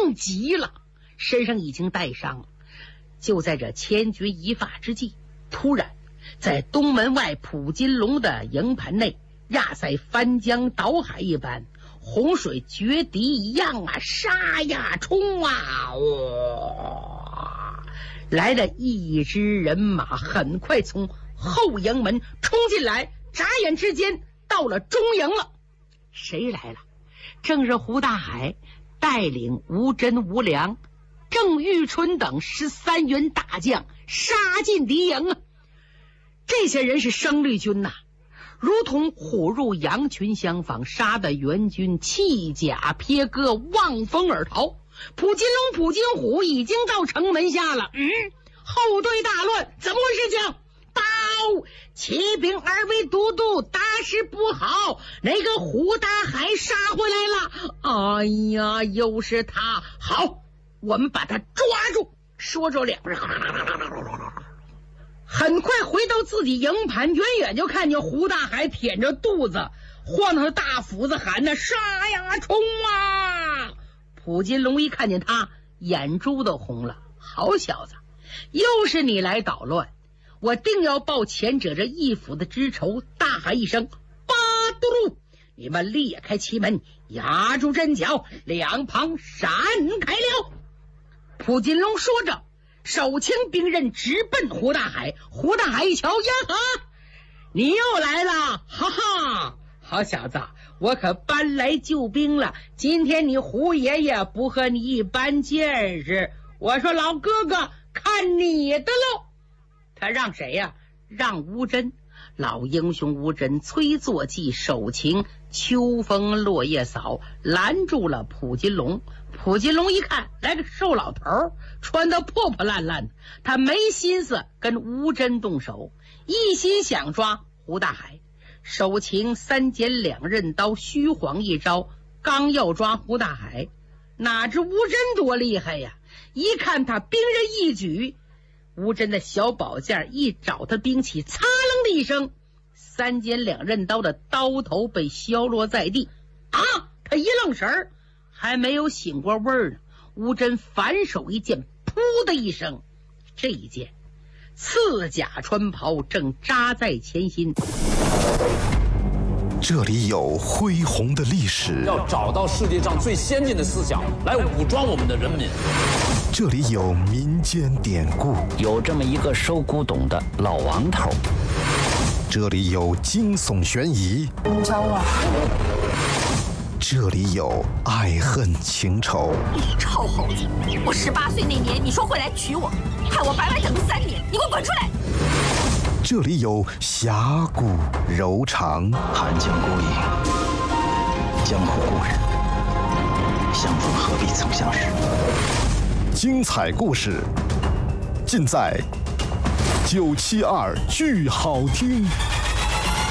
痛极了，身上已经带伤了。就在这千钧一发之际，突然在东门外普金龙的营盘内，压塞翻江倒海一般，洪水决堤一样啊，杀呀冲啊！哇！来了一支人马，很快从后营门冲进来，眨眼之间到了中营了。谁来了？正是胡大海带领吴真、吴良、郑玉春等13员大将杀进敌营啊！这些人是生力军呐，如同虎入羊群相仿，杀得援军弃甲撇戈，望风而逃。普金龙、普金虎已经到城门下了。后队大乱，怎么回事情？报！启禀二位都督，大事不好，那个胡大海杀回来了。哎呀，又是他！好，我们把他抓住。说着，两人很快回到自己营盘，远远就看见胡大海腆着肚子，晃着大斧子喊着：“杀呀，冲啊！”普金龙一看见他，眼珠都红了。好小子，又是你来捣乱，我定要报前者这一斧的之仇！大喊一声：“八嘟噜！”你们裂开旗门，压住阵脚，两旁闪开了。普金龙说着，手轻兵刃直奔胡大海。胡大海一瞧，呀哈，你又来了，哈哈！好小子，我可搬来救兵了。今天你胡爷爷不和你一般见识，我说老哥哥，看你的喽。他让谁呀？让吴真。老英雄吴真催坐骑，手擎秋风落叶扫，拦住了普金龙。普金龙一看来个瘦老头，穿得破破烂烂的，他没心思跟吴真动手，一心想抓胡大海。手擎3剪2刃刀，虚晃一招，刚要抓胡大海，哪知吴真多厉害呀！一看他兵刃一举，吴真的小宝剑一找他兵器，擦楞的一声，3剪2刃刀的刀头被削落在地。啊！他一愣神儿，还没有醒过味儿呢。吴真反手一剑，噗的一声，这一剑刺甲穿袍，正扎在前心。 这里有恢宏的历史， 要找到世界上最先进的思想来武装我们的人民。 这里有民间典故， 有这么一个收古董的老王头。 这里有惊悚悬疑， 你找我？ 这里有爱恨情仇。 你臭猴子！我18岁那年，你说会来娶我，害我白白等了3年，你给我滚出来！ 这里有侠骨柔肠， 寒江孤影，江湖故人，相逢何必曾相识。 精彩故事尽在972剧好听。